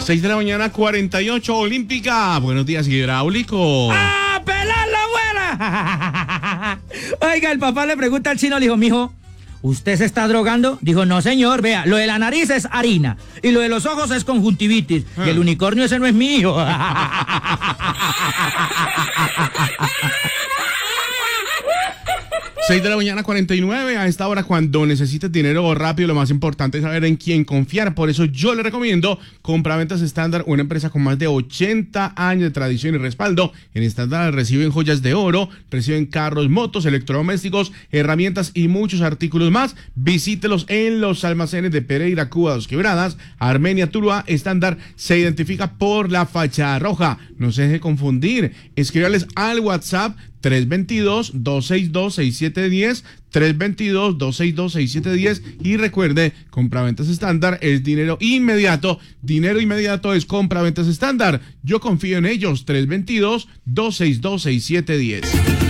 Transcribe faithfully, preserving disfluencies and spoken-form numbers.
seis de la mañana, cuarenta y ocho, Olímpica. Buenos días, hidráulico. ¡A pelar la abuela! Oiga, el papá le pregunta al chino, le dijo, mijo, ¿usted se está drogando? Dijo, no señor, vea, lo de la nariz es harina y lo de los ojos es conjuntivitis ah. y el unicornio ese no es mío. seis de la mañana, cuarenta y nueve. A esta hora, cuando necesites dinero rápido, lo más importante es saber en quién confiar. Por eso yo le recomiendo Compraventas Estándar, una empresa con más de ochenta años de tradición y respaldo. En Estándar reciben joyas de oro, reciben carros, motos, electrodomésticos, herramientas y muchos artículos más. Visítelos en los almacenes de Pereira, Cuba, Dos Quebradas, Armenia, Tuluá. Estándar se identifica por la fachada roja. No se deje confundir. Escríbales al WhatsApp tres dos dos, dos seis dos, seis siete uno cero, tres dos dos, dos seis dos, seis siete uno cero y recuerde, Compraventas Estándar es dinero inmediato, dinero inmediato es Compraventas Estándar, yo confío en ellos, tres dos dos, dos seis dos, seis siete uno cero.